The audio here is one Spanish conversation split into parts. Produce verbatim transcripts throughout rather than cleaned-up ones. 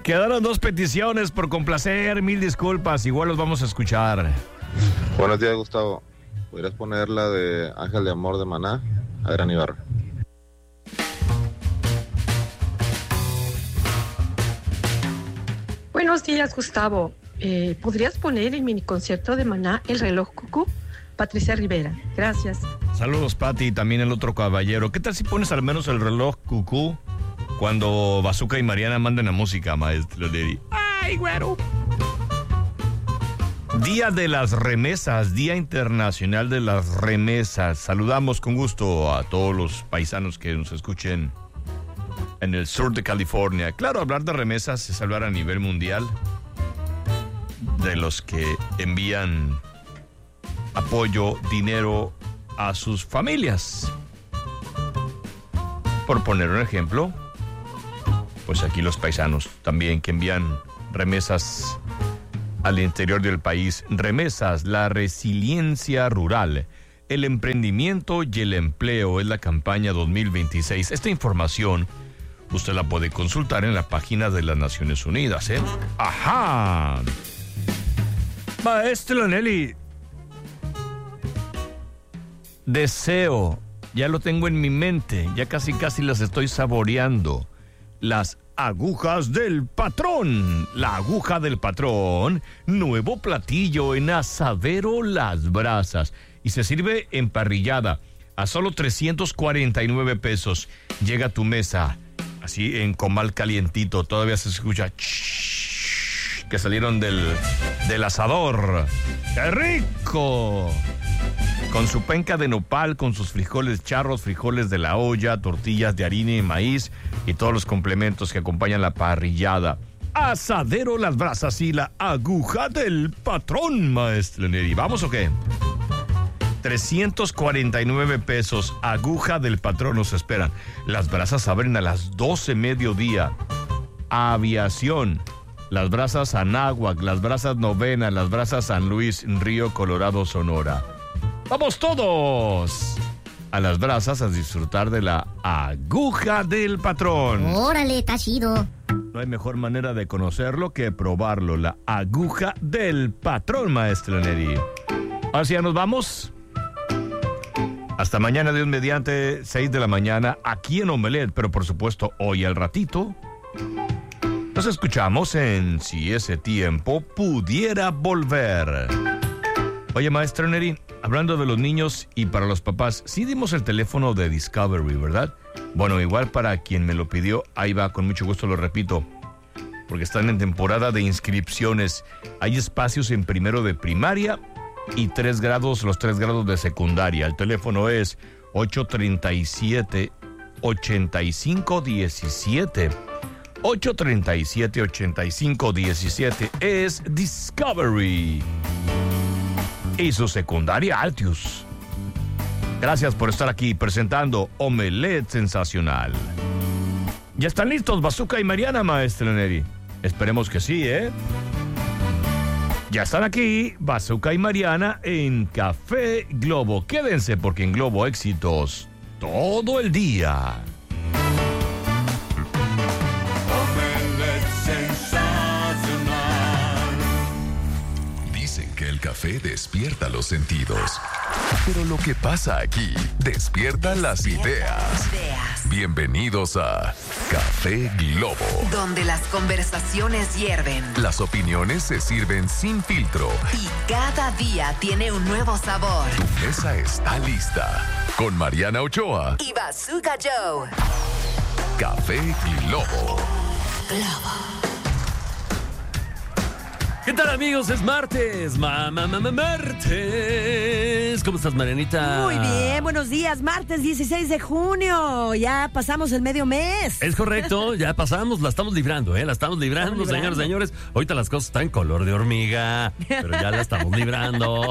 Quedaron dos peticiones por complacer, mil disculpas, igual los vamos a escuchar. Buenos días, Gustavo. ¿Podrías poner la de Ángel de Amor de Maná? Adrián Ibarra. Buenos días, Gustavo. Eh, ¿Podrías poner el mini concierto de Maná, El Reloj Cucú? Patricia Rivera. Gracias. Saludos, Pati, y también el otro caballero. ¿Qué tal si pones al menos el reloj cucú cuando Bazooka y Mariana manden la música, maestro? ¡Ay, güero! Día de las remesas, Día Internacional de las Remesas. Saludamos con gusto a todos los paisanos que nos escuchen en el sur de California. Claro, hablar de remesas es hablar a nivel mundial de los que envían apoyo, dinero a sus familias. Por poner un ejemplo, pues aquí los paisanos también que envían remesas al interior del país. Remesas, la resiliencia rural, el emprendimiento y el empleo es la campaña dos mil veintiséis. Esta información usted la puede consultar en la página de las Naciones Unidas, ¿eh? ¡Ajá! Maestro Nelly, deseo, ya lo tengo en mi mente, ya casi casi las estoy saboreando. Las agujas del patrón. La aguja del patrón, nuevo platillo en Asadero Las Brasas. Y se sirve emparrillada a solo trescientos cuarenta y nueve pesos. Llega a tu mesa, así en comal calientito, todavía se escucha que salieron del, del asador. ¡Qué rico! Con su penca de nopal, con sus frijoles charros, frijoles de la olla, tortillas de harina y maíz y todos los complementos que acompañan la parrillada. Asadero Las Brasas y la aguja del patrón, maestro Neri. ¿Vamos o qué? trescientos cuarenta y nueve pesos, aguja del patrón nos esperan. Las brasas abren a las doce mediodía. Aviación, Las Brasas Anáhuac, Las Brasas Novena, Las Brasas San Luis, Río Colorado, Sonora. ¡Vamos todos a Las Brasas a disfrutar de la aguja del patrón! ¡Órale, está chido! No hay mejor manera de conocerlo que probarlo. La aguja del patrón, maestro Neri. Ahora sí, ya nos vamos. Hasta mañana, Dios mediante, seis de la mañana, aquí en Omelet. Pero por supuesto, hoy al ratito nos escuchamos en Si ese tiempo pudiera volver. Oye, maestro Neri, hablando de los niños y para los papás, sí dimos el teléfono de Discovery, ¿verdad? Bueno, igual para quien me lo pidió, ahí va, con mucho gusto lo repito, porque están en temporada de inscripciones. Hay espacios en primero de primaria y tres grados, los tres grados de secundaria. El teléfono es ocho treinta y siete, ochenta y cinco diecisiete. ocho treinta y siete, ochenta y cinco diecisiete es Discovery. Y su secundaria Altius. Gracias por estar aquí presentando Omelet Sensacional. ¿Ya están listos Bazooka y Mariana, maestro Neri? Esperemos que sí, ¿eh? Ya están aquí Bazooka y Mariana en Café Globo. Quédense porque en Globo éxitos todo el día. Dicen que el café despierta los sentidos. Pero lo que pasa aquí despierta las ideas. Bienvenidos a Café Globo, donde las conversaciones hierven, las opiniones se sirven sin filtro y cada día tiene un nuevo sabor. Tu mesa está lista con Mariana Ochoa y Bazooka Joe. Café Globo. Globo. ¿Qué tal, amigos? Es martes. Mamá, mamá, martes. ¿Cómo estás, Marianita? Muy bien, buenos días. Martes dieciséis de junio. Ya pasamos el medio mes. Es correcto, ya pasamos, la estamos librando, ¿eh? La estamos librando, estamos librando. señores, señores. Ahorita las cosas están en color de hormiga, pero ya la estamos librando.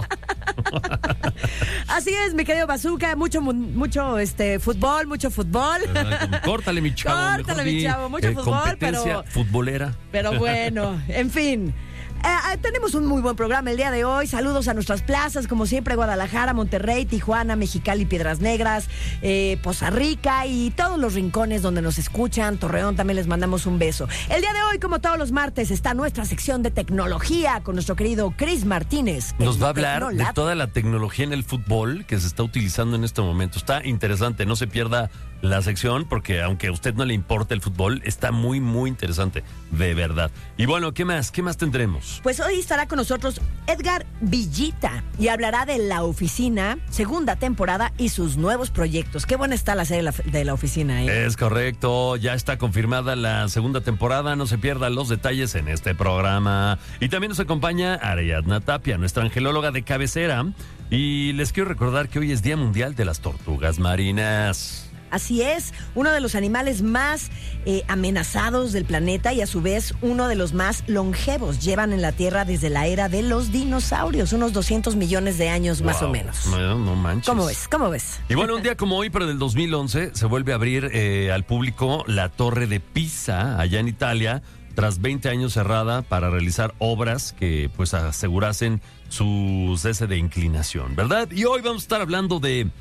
Así es, mi querido Bazooka. Mucho, mucho este, fútbol, mucho fútbol. Uh, córtale, mi chavo. Córtale, mi chavo. Mucho eh, fútbol, competencia pero... futbolera. Pero bueno, en fin. Eh, tenemos un muy buen programa el día de hoy. Saludos a nuestras plazas, como siempre, Guadalajara, Monterrey, Tijuana, Mexicali, Piedras Negras, eh, Poza Rica y todos los rincones donde nos escuchan. Torreón, también les mandamos un beso. El día de hoy, como todos los martes, está nuestra sección de tecnología con nuestro querido Chris Martínez. Nos va a hablar de toda la tecnología en el fútbol que se está utilizando en este momento. Está interesante, no se pierda la sección porque aunque a usted no le importe el fútbol, está muy, muy interesante, de verdad. Y bueno, ¿qué más? ¿Qué más tendremos? Pues hoy estará con nosotros Edgar Villita y hablará de La Oficina, segunda temporada y sus nuevos proyectos. Qué buena está la serie de la, de la Oficina, ¿eh? Es correcto, ya está confirmada la segunda temporada, no se pierdan los detalles en este programa. Y también nos acompaña Ariadna Tapia, nuestra angelóloga de cabecera. Y les quiero recordar que hoy es Día Mundial de las Tortugas Marinas. Así es, uno de los animales más eh, amenazados del planeta y a su vez uno de los más longevos. Llevan en la Tierra desde la era de los dinosaurios, unos doscientos millones de años más Wow. o menos. No, no manches. ¿Cómo ves? ¿Cómo ves? Y bueno, un día como hoy, pero del dos mil once, se vuelve a abrir eh, al público la Torre de Pisa, allá en Italia, tras veinte años cerrada para realizar obras que pues asegurasen su cese de inclinación, ¿verdad? Y hoy vamos a estar hablando de